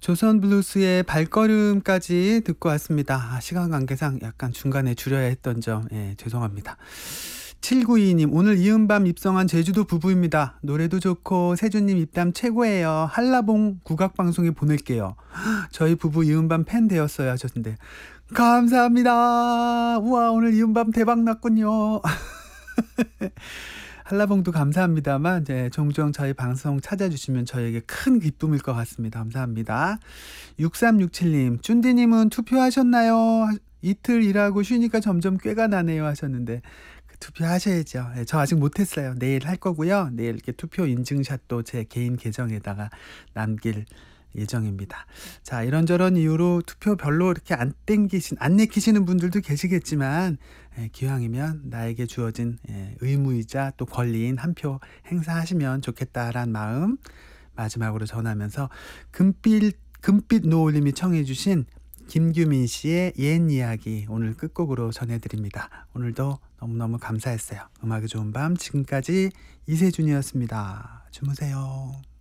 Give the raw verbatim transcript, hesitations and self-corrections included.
조선 블루스의 발걸음까지 듣고 왔습니다. 아, 시간 관계상 약간 중간에 줄여야 했던 점, 예, 죄송합니다. 칠구이이 님, 오늘 이은밤 입성한 제주도 부부입니다. 노래도 좋고 세준님 입담 최고예요. 한라봉 국악방송에 보낼게요. 저희 부부 이은밤 팬 되었어요 하셨는데, 감사합니다. 우와, 오늘 이은밤 대박 났군요. 한라봉도 감사합니다만 이제 종종 저희 방송 찾아주시면 저에게 큰 기쁨일 것 같습니다. 감사합니다. 육삼육칠 님, 쭌디님은 투표하셨나요? 이틀 일하고 쉬니까 점점 꾀가 나네요 하셨는데, 그 투표하셔야죠. 예, 저 아직 못했어요. 내일 할 거고요. 내일 이렇게 투표 인증샷도 제 개인 계정에다가 남길 예정입니다. 자, 이런저런 이유로 투표 별로 이렇게 안 땡기신, 안 내키시는 분들도 계시겠지만, 예, 기왕이면 나에게 주어진 예, 의무이자 또 권리인 한 표 행사하시면 좋겠다라는 마음 마지막으로 전하면서 금빛, 금빛 노을님이 청해주신 김규민 씨의 옛 이야기 오늘 끝곡으로 전해드립니다. 오늘도 너무너무 감사했어요. 음악이 좋은 밤, 지금까지 이세준이었습니다. 주무세요.